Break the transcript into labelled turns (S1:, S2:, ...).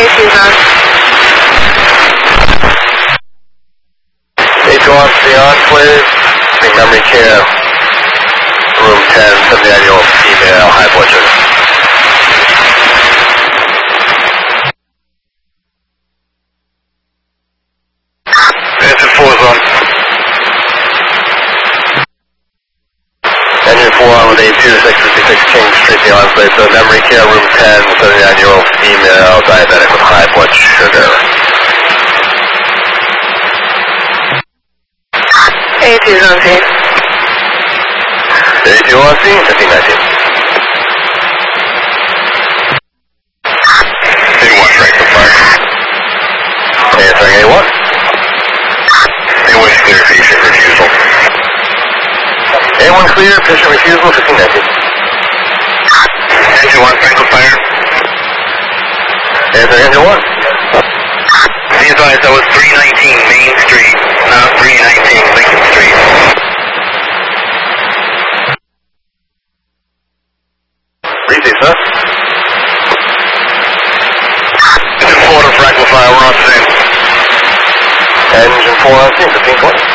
S1: Tucson.
S2: A2 on the enclave, the memory care, room 10, 70-year-old female, high blood sugar. Engine 4 is on. Engine 4 on with A2, 656 King Street, the enclave, the memory care, room 10, 79-year-old female, diabetic with high blood sugar.
S1: A2's on scene.
S2: A2 on scene, 1519. A1 strike for fire. Answering A1. A1 clear, patient refusal. A1 clear, patient refusal, 1519. Engine 1 strike for fire. Answering Engine 1. Be advised, that was 319 Main Street, not 319 Lincoln Street. Repeat, sir. Engine 4 to Franklin Fire, we're on scene. Engine 4 on scene, 1520.